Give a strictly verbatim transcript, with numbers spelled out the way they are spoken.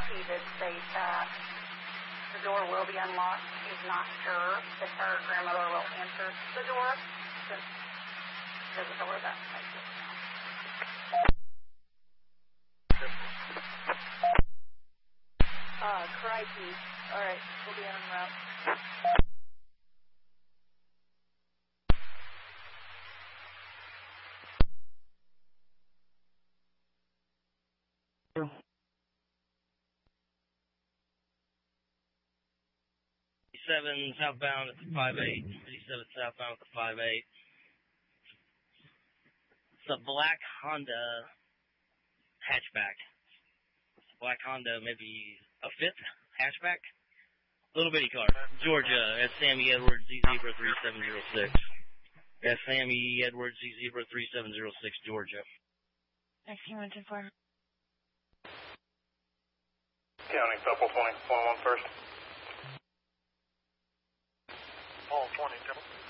he did state that the door will be unlocked. He's not sure if her grandmother will enter the door since there's a door that makes it. Uh, crikey. All right, we'll be on route. eighty-seven southbound at the five eight. eighty-seven southbound at the five eight. It's a black Honda hatchback. Black Honda, maybe a fifth hatchback. Little bitty car. Georgia, at Sammy Edwards, Z Zebra three seven zero six. At Sammy Edwards, Z Zebra three seven zero six, Georgia. Next you went to for. County, Temple twenty, twenty-one first. Paul twenty, Temple.